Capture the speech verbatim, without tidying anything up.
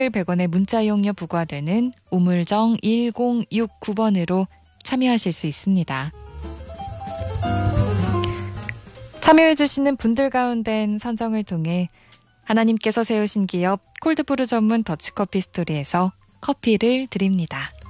백 원의 문자 이용료 부과되는 우물정 일공육구 번으로 참여하실 수 있습니다. 참여해주시는 분들 가운데는 선정을 통해 하나님께서 세우신 기업 콜드브루 전문 더치커피 스토리에서 커피를 드립니다.